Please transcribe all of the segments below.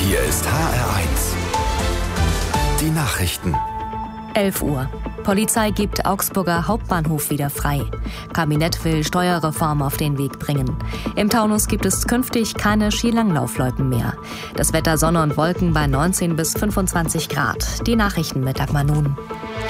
Hier ist HR1. Die Nachrichten. 11 Uhr. Polizei gibt Augsburger Hauptbahnhof wieder frei. Kabinett will Steuerreform auf den Weg bringen. Im Taunus gibt es künftig keine Skilanglaufloipen mehr. Das Wetter Sonne und Wolken bei 19 bis 25 Grad. Die Nachrichten mit Dagmar Nun.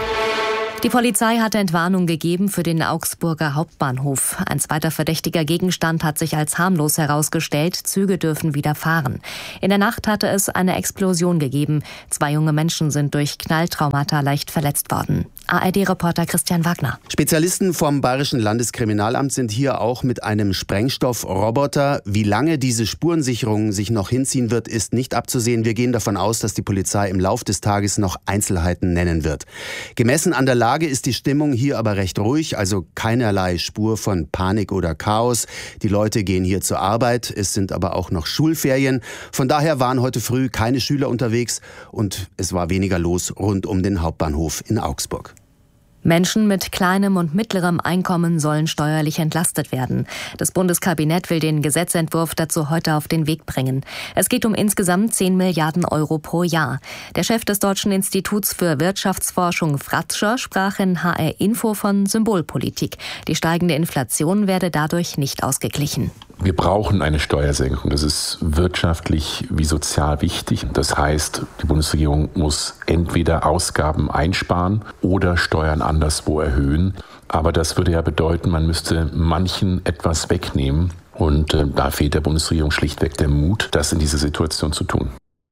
Die Polizei hat Entwarnung gegeben für den Augsburger Hauptbahnhof. Ein zweiter verdächtiger Gegenstand hat sich als harmlos herausgestellt. Züge dürfen wieder fahren. In der Nacht hatte es eine Explosion gegeben. 2 junge Menschen sind durch Knalltraumata leicht verletzt worden. ARD-Reporter Christian Wagner. Spezialisten vom Bayerischen Landeskriminalamt sind hier auch mit einem Sprengstoffroboter. Wie lange diese Spurensicherung sich noch hinziehen wird, ist nicht abzusehen. Wir gehen davon aus, dass die Polizei im Lauf des Tages noch Einzelheiten nennen wird. Gemessen an der Lage ist die Stimmung hier aber recht ruhig, also keinerlei Spur von Panik oder Chaos. Die Leute gehen hier zur Arbeit, es sind aber auch noch Schulferien. Von daher waren heute früh keine Schüler unterwegs und es war weniger los rund um den Hauptbahnhof in Augsburg. Menschen mit kleinem und mittlerem Einkommen sollen steuerlich entlastet werden. Das Bundeskabinett will den Gesetzentwurf dazu heute auf den Weg bringen. Es geht um insgesamt 10 Milliarden Euro pro Jahr. Der Chef des Deutschen Instituts für Wirtschaftsforschung, Fratscher, sprach in HR Info von Symbolpolitik. Die steigende Inflation werde dadurch nicht ausgeglichen. Wir brauchen eine Steuersenkung. Das ist wirtschaftlich wie sozial wichtig. Das heißt, die Bundesregierung muss entweder Ausgaben einsparen oder Steuern anderswo erhöhen. Aber das würde ja bedeuten, man müsste manchen etwas wegnehmen. Und da fehlt der Bundesregierung schlichtweg der Mut, das in dieser Situation zu tun.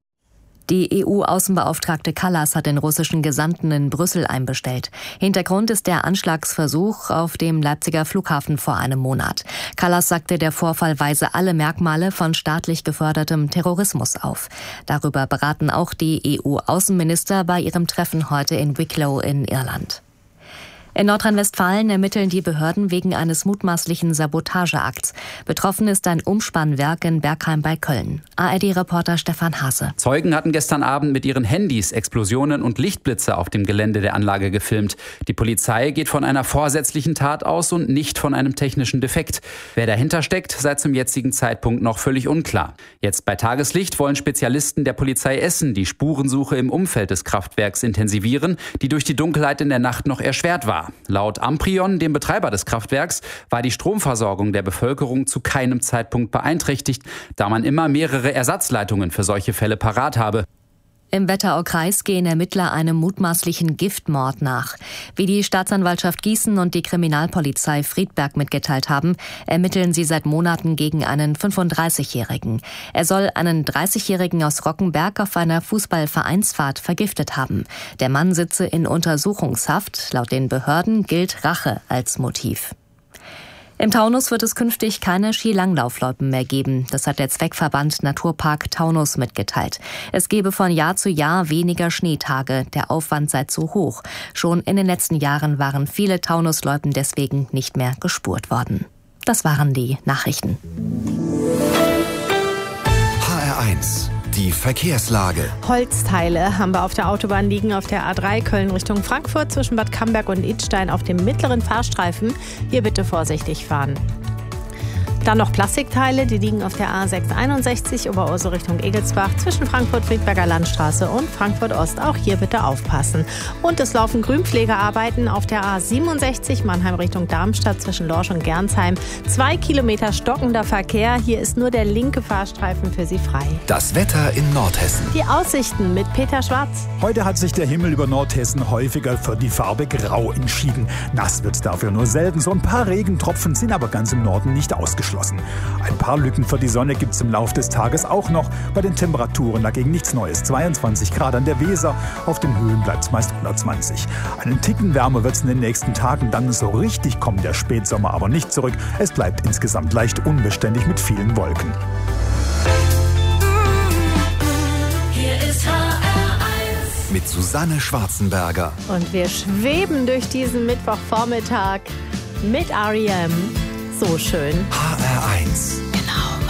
Die EU-Außenbeauftragte Kallas hat den russischen Gesandten in Brüssel einbestellt. Hintergrund ist der Anschlagsversuch auf dem Leipziger Flughafen vor einem Monat. Kallas sagte, der Vorfall weise alle Merkmale von staatlich gefördertem Terrorismus auf. Darüber beraten auch die EU-Außenminister bei ihrem Treffen heute in Wicklow in Irland. In Nordrhein-Westfalen ermitteln die Behörden wegen eines mutmaßlichen Sabotageakts. Betroffen ist ein Umspannwerk in Bergheim bei Köln. ARD-Reporter Stefan Hase. Zeugen hatten gestern Abend mit ihren Handys Explosionen und Lichtblitze auf dem Gelände der Anlage gefilmt. Die Polizei geht von einer vorsätzlichen Tat aus und nicht von einem technischen Defekt. Wer dahinter steckt, sei zum jetzigen Zeitpunkt noch völlig unklar. Jetzt bei Tageslicht wollen Spezialisten der Polizei Essen die Spurensuche im Umfeld des Kraftwerks intensivieren, die durch die Dunkelheit in der Nacht noch erschwert war. Laut Amprion, dem Betreiber des Kraftwerks, war die Stromversorgung der Bevölkerung zu keinem Zeitpunkt beeinträchtigt, da man immer mehrere Ersatzleitungen für solche Fälle parat habe. Im Wetteraukreis gehen Ermittler einem mutmaßlichen Giftmord nach. Wie die Staatsanwaltschaft Gießen und die Kriminalpolizei Friedberg mitgeteilt haben, ermitteln sie seit Monaten gegen einen 35-Jährigen. Er soll einen 30-Jährigen aus Rockenberg auf einer Fußballvereinsfahrt vergiftet haben. Der Mann sitze in Untersuchungshaft. Laut den Behörden gilt Rache als Motiv. Im Taunus wird es künftig keine Skilanglaufloipen mehr geben. Das hat der Zweckverband Naturpark Taunus mitgeteilt. Es gebe von Jahr zu Jahr weniger Schneetage. Der Aufwand sei zu hoch. Schon in den letzten Jahren waren viele Taunusloipen deswegen nicht mehr gespurt worden. Das waren die Nachrichten. HR1. Die Verkehrslage. Holzteile haben wir auf der Autobahn liegen, auf der A3 Köln Richtung Frankfurt zwischen Bad Camberg und Idstein auf dem mittleren Fahrstreifen. Hier bitte vorsichtig fahren. Dann noch Plastikteile, die liegen auf der A661 Oberursel Richtung Egelsbach zwischen Frankfurt-Friedberger Landstraße und Frankfurt-Ost. Auch hier bitte aufpassen. Und es laufen Grünpflegearbeiten auf der A67 Mannheim Richtung Darmstadt zwischen Lorsch und Gernsheim. 2 Kilometer stockender Verkehr. Hier ist nur der linke Fahrstreifen für Sie frei. Das Wetter in Nordhessen. Die Aussichten mit Peter Schwarz. Heute hat sich der Himmel über Nordhessen häufiger für die Farbe Grau entschieden. Nass wird es dafür nur selten. So ein paar Regentropfen sind aber ganz im Norden nicht ausgeschlossen. Ein paar Lücken für die Sonne gibt es im Laufe des Tages auch noch. Bei den Temperaturen dagegen nichts Neues. 22 Grad an der Weser, auf den Höhen bleibt es meist 120. Einen Ticken wärmer wird es in den nächsten Tagen. Dann so richtig kommt der Spätsommer aber nicht zurück. Es bleibt insgesamt leicht unbeständig mit vielen Wolken. Hier ist HR1 mit Susanne Schwarzenberger. Und wir schweben durch diesen Mittwochvormittag mit R.E.M. So schön. HR1.